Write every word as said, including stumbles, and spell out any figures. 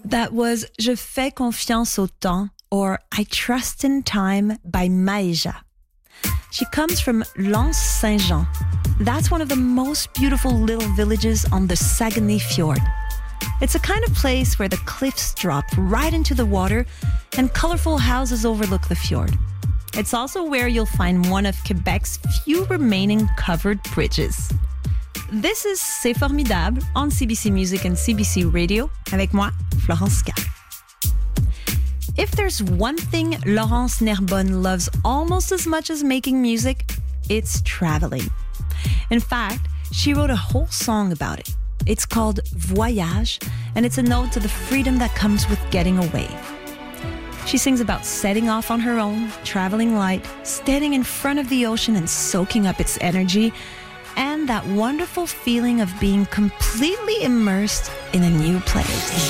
That was Je fais confiance au temps, or I Trust in Time by Maïja. She comes from Lens-Saint-Jean. That's one of the most beautiful little villages on the Saguenay Fjord. It's a kind of place where the cliffs drop right into the water and colorful houses overlook the fjord. It's also where you'll find one of Quebec's few remaining covered bridges. This is C'est Formidable on C B C Music and C B C Radio avec moi, Florence Scar. If there's one thing Laurence Nerbonne loves almost as much as making music, it's traveling. In fact, she wrote a whole song about it. It's called Voyage, and it's a nod to the freedom that comes with getting away. She sings about setting off on her own, traveling light, standing in front of the ocean and soaking up its energy, and that wonderful feeling of being completely immersed in a new place.